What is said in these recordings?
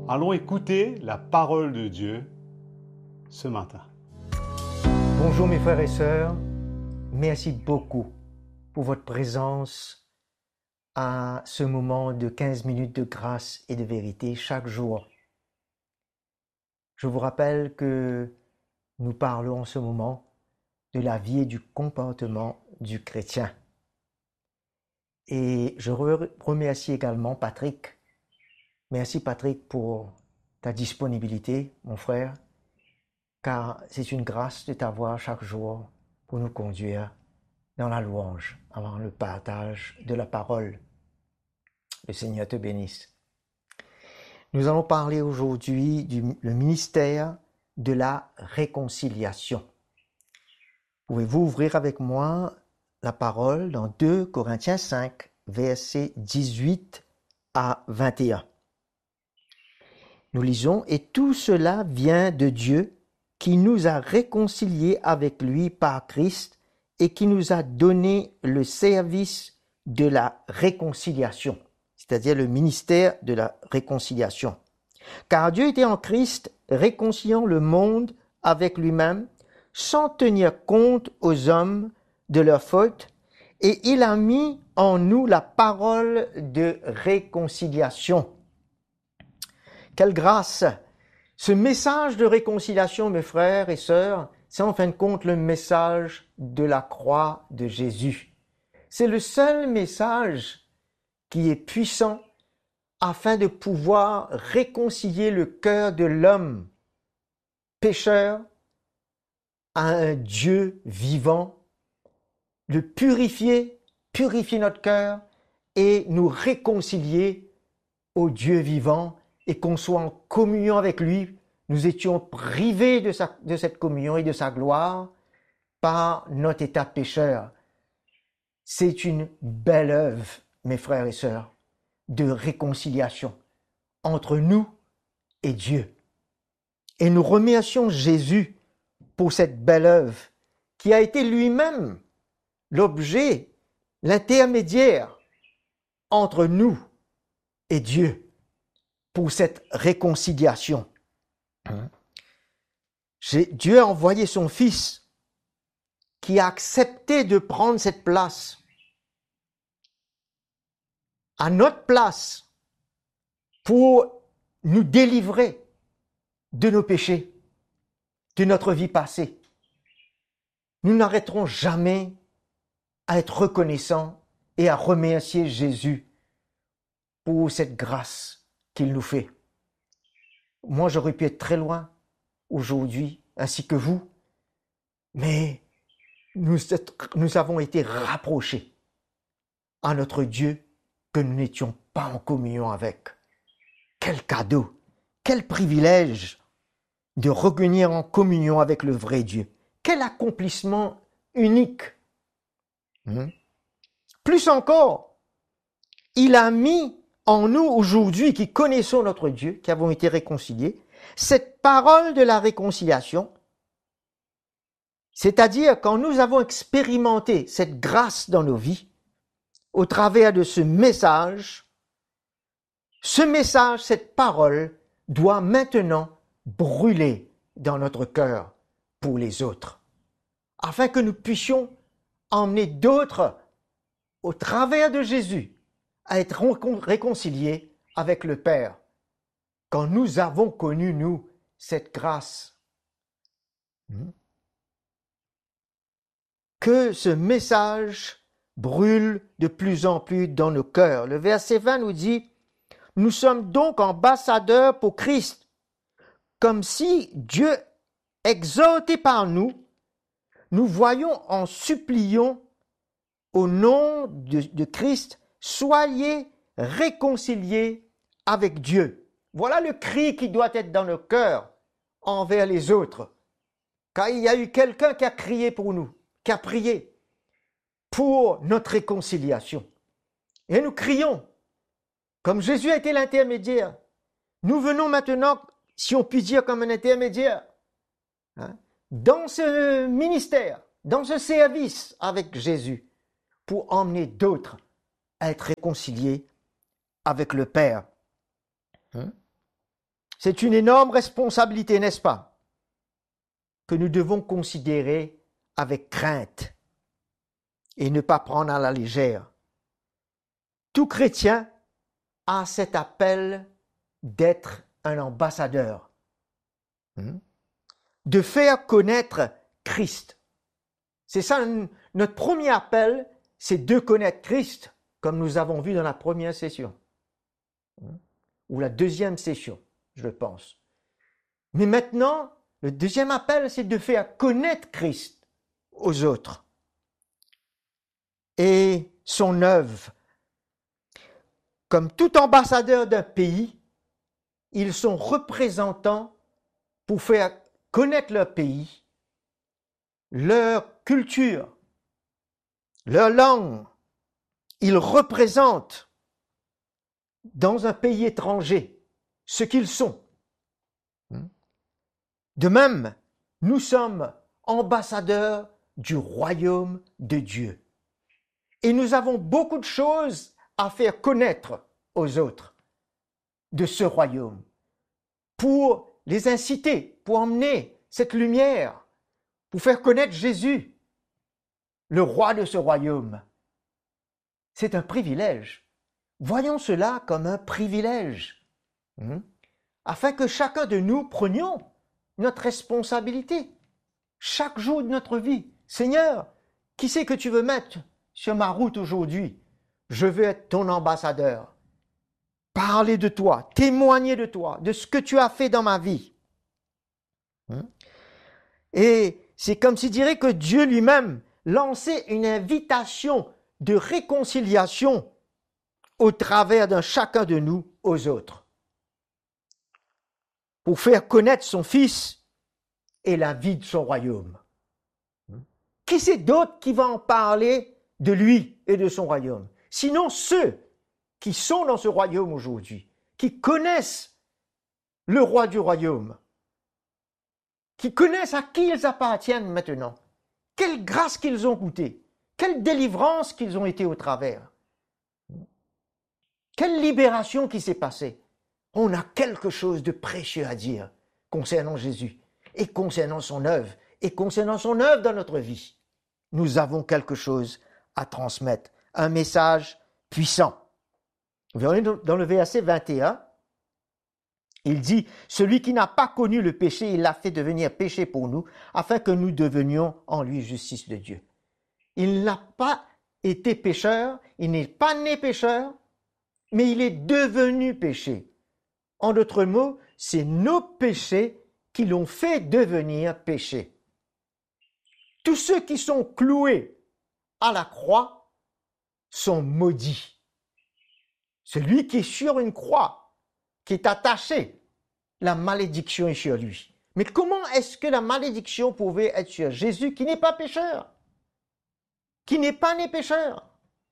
Allons écouter la parole de Dieu ce matin. Bonjour mes frères et sœurs, merci beaucoup pour votre présence à ce moment de 15 minutes de grâce et de vérité chaque jour. Je vous rappelle que nous parlons en ce moment de la vie et du comportement du chrétien. Et je remercie également Patrick. Merci Patrick pour ta disponibilité, mon frère, car c'est une grâce de t'avoir chaque jour pour nous conduire dans la louange, avant le partage de la parole. Le Seigneur te bénisse. Nous allons parler aujourd'hui du ministère de la réconciliation. Pouvez-vous ouvrir avec moi la parole dans 2 Corinthiens 5, versets 18 à 21. Nous lisons « Et tout cela vient de Dieu qui nous a réconciliés avec lui par Christ et qui nous a donné le service de la réconciliation, c'est-à-dire le ministère de la réconciliation. Car Dieu était en Christ réconciliant le monde avec lui-même, sans tenir compte aux hommes de leurs fautes, et il a mis en nous la parole de réconciliation. » Quelle grâce! Ce message de réconciliation, mes frères et sœurs, c'est en fin de compte le message de la croix de Jésus. C'est le seul message qui est puissant afin de pouvoir réconcilier le cœur de l'homme pécheur à un Dieu vivant, le purifier notre cœur et nous réconcilier au Dieu vivant et qu'on soit en communion avec lui. Nous étions privés de cette communion et de sa gloire par notre état pécheur. C'est une belle œuvre, mes frères et sœurs, de réconciliation entre nous et Dieu. Et nous remercions Jésus pour cette belle œuvre qui a été lui-même l'objet, l'intermédiaire entre nous et Dieu pour cette réconciliation. Dieu a envoyé son Fils qui a accepté de prendre cette place à notre place pour nous délivrer de nos péchés, de notre vie passée. Nous n'arrêterons jamais à être reconnaissants et à remercier Jésus pour cette grâce qu'il nous fait. Moi, j'aurais pu être très loin aujourd'hui, ainsi que vous, mais nous avons été rapprochés à notre Dieu que nous n'étions pas en communion avec. Quel cadeau, quel privilège de revenir en communion avec le vrai Dieu. Quel accomplissement unique. Plus encore, il a mis en nous aujourd'hui qui connaissons notre Dieu, qui avons été réconciliés, cette parole de la réconciliation, c'est-à-dire quand nous avons expérimenté cette grâce dans nos vies, au travers de ce message, cette parole doit maintenant brûler dans notre cœur pour les autres, afin que nous puissions emmener d'autres au travers de Jésus à être réconciliés avec le Père, quand nous avons connu, nous, cette grâce. Que ce message brûle de plus en plus dans nos cœurs. Le verset 20 nous dit « Nous sommes donc ambassadeurs pour Christ, comme si Dieu exhorté par nous, nous voyons en suppliant au nom de Christ, soyez réconciliés avec Dieu. » Voilà le cri qui doit être dans nos cœurs envers les autres. Car il y a eu quelqu'un qui a crié pour nous, qui a prié pour notre réconciliation. Et nous crions, comme Jésus a été l'intermédiaire. Nous venons maintenant, si on peut dire comme un intermédiaire, dans ce ministère, dans ce service avec Jésus, pour emmener d'autres à être réconciliés avec le Père. C'est une énorme responsabilité, n'est-ce pas, que nous devons considérer avec crainte et ne pas prendre à la légère. Tout chrétien a cet appel d'être un ambassadeur, de faire connaître Christ. C'est ça, notre premier appel, c'est de connaître Christ, comme nous avons vu dans la première session, ou la deuxième session, je pense. Mais maintenant, le deuxième appel, c'est de faire connaître Christ aux autres et son œuvre. Comme tout ambassadeur d'un pays, ils sont représentants pour faire connaître leur pays, leur culture, leur langue. Ils représentent dans un pays étranger ce qu'ils sont. De même, nous sommes ambassadeurs du royaume de Dieu. Et nous avons beaucoup de choses à faire connaître aux autres de ce royaume, pour les inciter, pour emmener cette lumière, pour faire connaître Jésus, le roi de ce royaume. C'est un privilège. Voyons cela comme un privilège, afin que chacun de nous prenions notre responsabilité, chaque jour de notre vie. Seigneur, qui c'est que tu veux mettre sur ma route aujourd'hui? Je veux être ton ambassadeur. Parler de toi, témoigner de toi, de ce que tu as fait dans ma vie. Et c'est comme s'il dirait que Dieu lui-même lançait une invitation de réconciliation au travers d'un chacun de nous aux autres, pour faire connaître son Fils et la vie de son royaume. Qui c'est d'autre qui va en parler de lui et de son royaume? Sinon ceux qui sont dans ce royaume aujourd'hui, qui connaissent le roi du royaume, qui connaissent à qui ils appartiennent maintenant, quelle grâce qu'ils ont goûté, quelle délivrance qu'ils ont été au travers, quelle libération qui s'est passée. On a quelque chose de précieux à dire concernant Jésus et concernant son œuvre et concernant son œuvre dans notre vie. Nous avons quelque chose à transmettre, un message puissant. Vous verrez dans le verset 21, il dit « Celui qui n'a pas connu le péché, il l'a fait devenir péché pour nous, afin que nous devenions en lui justice de Dieu. » Il n'a pas été pécheur, il n'est pas né pécheur, mais il est devenu péché. En d'autres mots, c'est nos péchés qui l'ont fait devenir péché. Tous ceux qui sont cloués à la croix sont maudits. Celui qui est sur une croix, qui est attaché, la malédiction est sur lui. Mais comment est-ce que la malédiction pouvait être sur Jésus qui n'est pas pécheur, qui n'est pas né pécheur?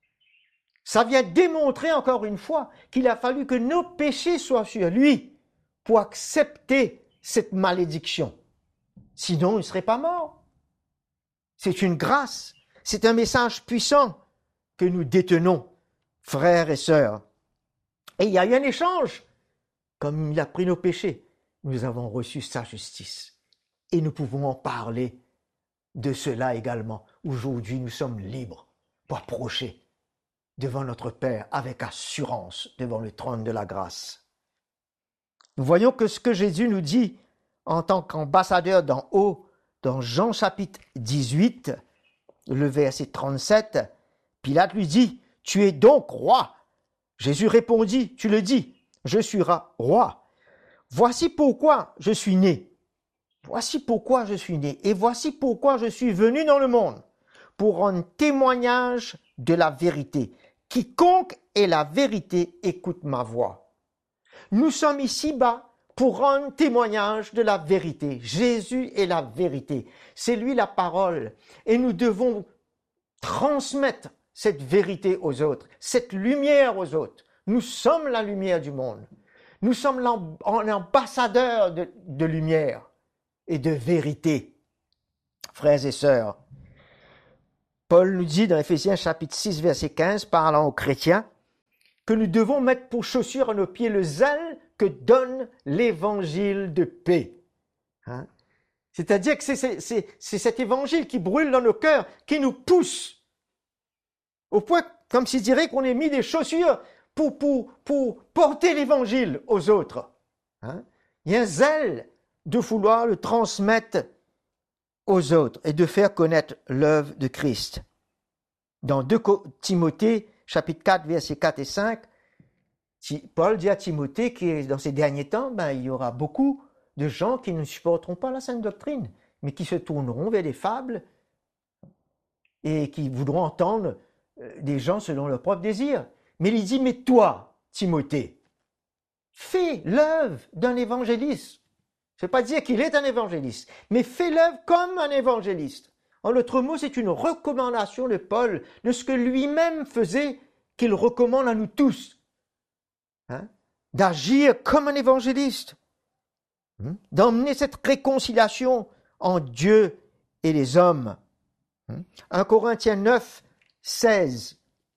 Ça vient démontrer encore une fois qu'il a fallu que nos péchés soient sur lui pour accepter cette malédiction. Sinon, il ne serait pas mort. C'est une grâce, c'est un message puissant que nous détenons, frères et sœurs. Et il y a eu un échange. Comme il a pris nos péchés, nous avons reçu sa justice. Et nous pouvons en parler de cela également. Aujourd'hui, nous sommes libres pour approcher devant notre Père avec assurance devant le trône de la grâce. Nous voyons que ce que Jésus nous dit en tant qu'ambassadeur d'en haut, dans Jean chapitre 18, le verset 37, Pilate lui dit « Tu es donc roi ?» Jésus répondit, tu le dis, je suis roi. Voici pourquoi je suis né. Voici pourquoi je suis né. Et voici pourquoi je suis venu dans le monde. Pour rendre témoignage de la vérité. Quiconque est la vérité écoute ma voix. Nous sommes ici-bas pour rendre témoignage de la vérité. Jésus est la vérité. C'est lui la parole. Et nous devons transmettre cette vérité aux autres, cette lumière aux autres. Nous sommes la lumière du monde. Nous sommes l'ambassadeur de lumière et de vérité. Frères et sœurs, Paul nous dit dans Éphésiens chapitre 6, verset 15, parlant aux chrétiens, que nous devons mettre pour chaussure à nos pieds le zèle que donne l'évangile de paix. Hein? C'est-à-dire que c'est cet évangile qui brûle dans nos cœurs, qui nous pousse, au point, comme s'il dirait qu'on ait mis des chaussures pour porter l'évangile aux autres. Hein? Il y a un zèle de vouloir le transmettre aux autres et de faire connaître l'œuvre de Christ. Dans 2 Timothée, chapitre 4, versets 4 et 5, Paul dit à Timothée que dans ces derniers temps, il y aura beaucoup de gens qui ne supporteront pas la sainte doctrine, mais qui se tourneront vers des fables et qui voudront entendre des gens selon leur propre désir. Mais il dit, mais toi, Timothée, fais l'œuvre d'un évangéliste. Je ne veux pas dire qu'il est un évangéliste, mais fais l'œuvre comme un évangéliste. En l'autre mot, c'est une recommandation de Paul de ce que lui-même faisait, qu'il recommande à nous tous. Hein? D'agir comme un évangéliste. D'emmener cette réconciliation en Dieu et les hommes. 1 Corinthiens 9, 16.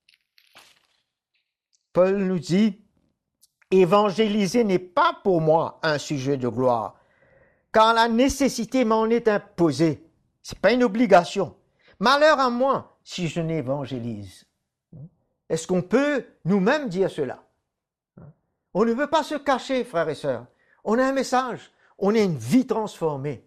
Paul nous dit, « Évangéliser n'est pas pour moi un sujet de gloire, car la nécessité m'en est imposée. Ce n'est pas une obligation. Malheur à moi si je n'évangélise. » Est-ce qu'on peut nous-mêmes dire cela? On ne veut pas se cacher, frères et sœurs. On a un message, on a une vie transformée.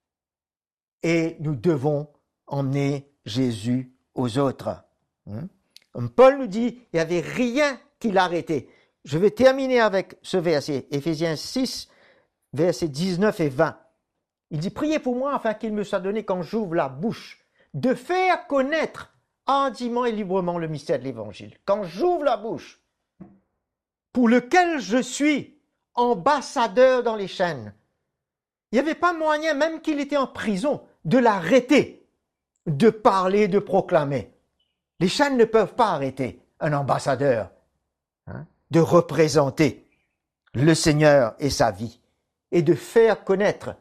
Et nous devons emmener Jésus aux autres. Paul nous dit, il n'y avait rien qui l'arrêtait. Je vais terminer avec ce verset, Éphésiens 6, versets 19 et 20. Il dit, priez pour moi afin qu'il me soit donné quand j'ouvre la bouche, de faire connaître hardiment et librement le mystère de l'Évangile. Quand j'ouvre la bouche, pour lequel je suis ambassadeur dans les chaînes. Il n'y avait pas moyen, même qu'il était en prison, de l'arrêter, de parler, de proclamer. Les chaînes ne peuvent pas arrêter un ambassadeur, de représenter le Seigneur et sa vie, et de faire connaître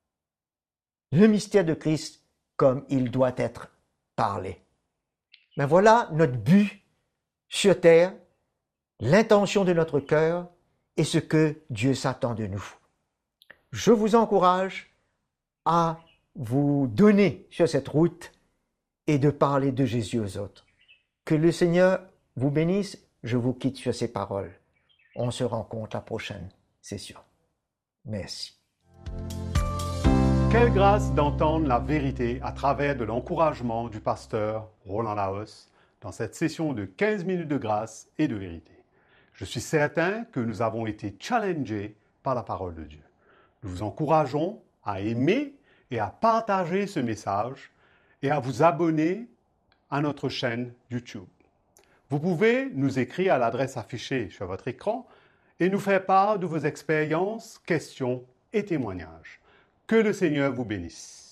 le mystère de Christ comme il doit être parlé. Mais voilà notre but sur terre, l'intention de notre cœur et ce que Dieu s'attend de nous. Je vous encourage à vous donner sur cette route et de parler de Jésus aux autres. Que le Seigneur vous bénisse. Je vous quitte sur ces paroles. On se rencontre la prochaine session. Merci. Quelle grâce d'entendre la vérité à travers de l'encouragement du pasteur Roland Laos dans cette session de 15 minutes de grâce et de vérité. Je suis certain que nous avons été challengés par la parole de Dieu. Nous vous encourageons à aimer et à partager ce message et à vous abonner à notre chaîne YouTube. Vous pouvez nous écrire à l'adresse affichée sur votre écran et nous faire part de vos expériences, questions et témoignages. Que le Seigneur vous bénisse.